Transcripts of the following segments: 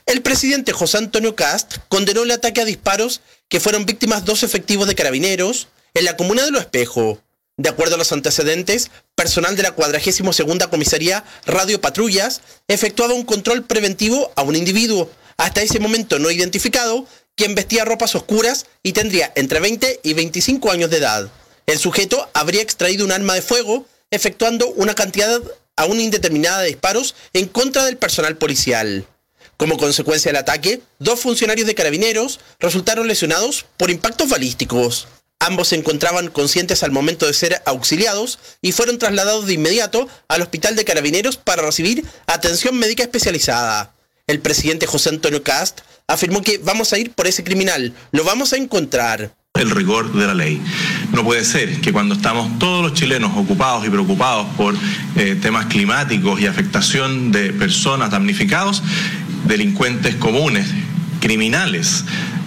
El presidente José Antonio Kast condenó el ataque a disparos que fueron víctimas 2 efectivos de carabineros en la comuna de Lo Espejo. De acuerdo a los antecedentes, personal de la 42ª Comisaría Radio Patrullas efectuaba un control preventivo a un individuo, hasta ese momento no identificado, quien vestía ropas oscuras y tendría entre 20 y 25 años de edad. El sujeto habría extraído un arma de fuego, efectuando una cantidad aún indeterminada de disparos en contra del personal policial. Como consecuencia del ataque, 2 funcionarios de carabineros resultaron lesionados por impactos balísticos. Ambos se encontraban conscientes al momento de ser auxiliados y fueron trasladados de inmediato al hospital de carabineros para recibir atención médica especializada. El presidente José Antonio Kast afirmó que vamos a ir por ese criminal, lo vamos a encontrar. El rigor de la ley. No puede ser que cuando estamos todos los chilenos ocupados y preocupados por temas climáticos y afectación de personas damnificados, delincuentes comunes, criminales,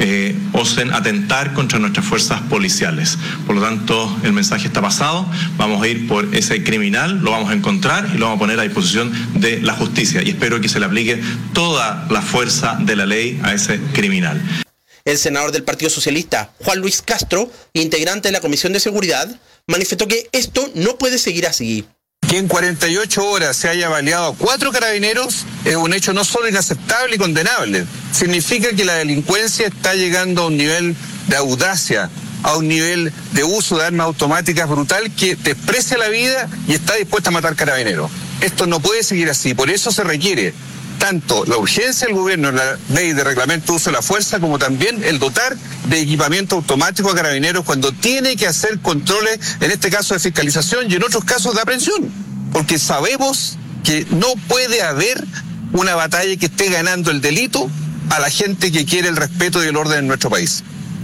osen atentar contra nuestras fuerzas policiales. Por lo tanto, el mensaje está pasado, vamos a ir por ese criminal, lo vamos a encontrar y lo vamos a poner a disposición de la justicia. Y espero que se le aplique toda la fuerza de la ley a ese criminal. El senador del Partido Socialista, Juan Luis Castro, integrante de la Comisión de Seguridad, manifestó que esto no puede seguir así. Que en 48 horas se haya baleado a 4 carabineros es un hecho no solo inaceptable y condenable. Significa que la delincuencia está llegando a un nivel de audacia, a un nivel de uso de armas automáticas brutal que desprecia la vida y está dispuesta a matar carabineros. Esto no puede seguir así, por eso se requiere tanto la urgencia del gobierno en la ley de reglamento de uso de la fuerza, como también el dotar de equipamiento automático a carabineros cuando tiene que hacer controles, en este caso de fiscalización y en otros casos de aprehensión. Porque sabemos que no puede haber una batalla que esté ganando el delito a la gente que quiere el respeto y el orden en nuestro país.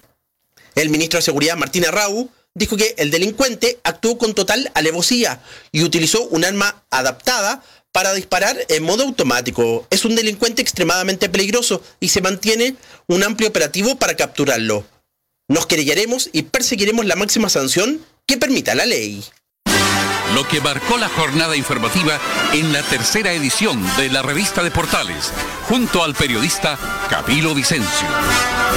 El ministro de Seguridad, Martín Arrau, dijo que el delincuente actuó con total alevosía y utilizó un arma adaptada para disparar en modo automático. Es un delincuente extremadamente peligroso y se mantiene un amplio operativo para capturarlo. Nos querellaremos y perseguiremos la máxima sanción que permita la ley. Lo que marcó la jornada informativa en la 3ª edición de la Revista de Portales, junto al periodista Camilo Vicencio.